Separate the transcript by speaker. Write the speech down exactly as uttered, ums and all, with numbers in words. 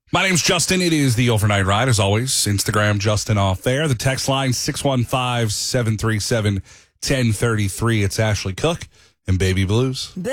Speaker 1: My name's Justin. It is the Overnight Ride. As always, Instagram Justin Off There. The text line six one five, seven three seven, one zero three three. It's Ashley Cook and Baby Blues.